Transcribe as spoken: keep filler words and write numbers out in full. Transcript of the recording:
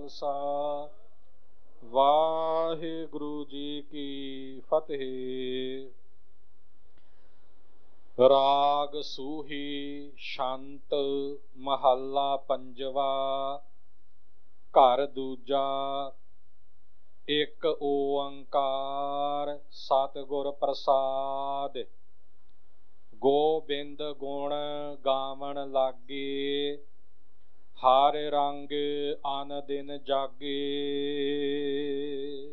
ਖਾਲਸਾ ਵਾਹਿਗੁਰੂ ਜੀ ਕੀ ਫਤਿਹ। ਰਾਗ ਸੂਹੀ ਛੰਤ ਮਹੱਲਾ ਪੰਜਵਾ। ਘਰ ਦੂਜਾ। ਇੱਕ ਓੰਕਾਰ ਸਤਿਗੁਰ ਪ੍ਰਸਾਦ। ਗੋਬਿੰਦ ਗੁਣ ਗਾਵਣ ਲਾਗੇ, ਹਰ ਰੰਗ ਅਨ ਦਿਨ ਜਾਗੇ।